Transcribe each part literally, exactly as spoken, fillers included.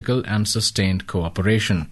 and sustained cooperation.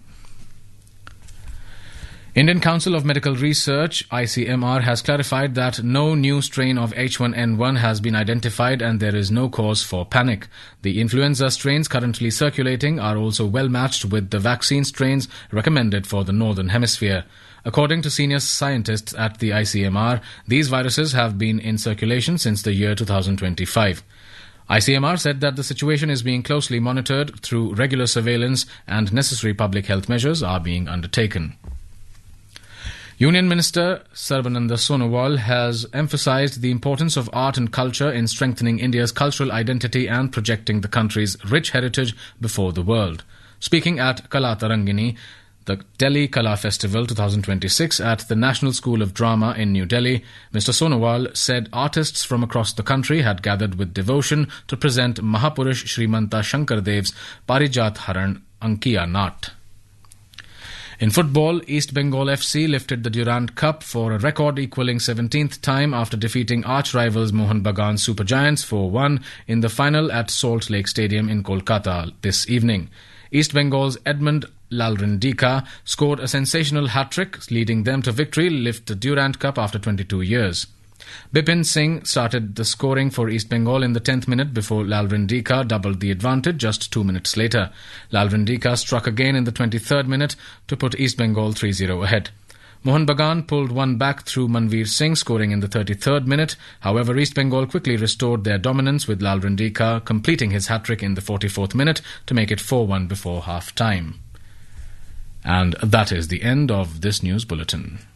Indian Council of Medical Research, I C M R, has clarified that no new strain of H one N one has been identified and there is no cause for panic. The influenza strains currently circulating are also well matched with the vaccine strains recommended for the Northern Hemisphere. According to senior scientists at the I C M R, these viruses have been in circulation since the year two thousand twenty-five. I C M R said that the situation is being closely monitored through regular surveillance and necessary public health measures are being undertaken. Union Minister Sarbananda Sonowal has emphasized the importance of art and culture in strengthening India's cultural identity and projecting the country's rich heritage before the world. Speaking at Kala Tarangini, the Delhi Kala Festival twenty twenty-six at the National School of Drama in New Delhi, Mister Sonowal said artists from across the country had gathered with devotion to present Mahapurush Shrimanta Shankardev's Parijat Haran Ankiya Nat. In football, East Bengal F C lifted the Durand Cup for a record-equalling seventeenth time after defeating arch-rivals Mohun Bagan Super Giants four one in the final at Salt Lake Stadium in Kolkata this evening. East Bengal's Edmund Lalrindika scored a sensational hat-trick, leading them to victory, lift the Durand Cup after twenty-two years. Bipin Singh started the scoring for East Bengal in the tenth minute before Lalrindika doubled the advantage just two minutes later. Lalrindika struck again in the twenty-third minute to put East Bengal three zero ahead. Mohun Bagan pulled one back through Manveer Singh scoring in the thirty-third minute. However, East Bengal quickly restored their dominance with Lalrindika completing his hat-trick in the forty-fourth minute to make it four one before half-time. And that is the end of this news bulletin.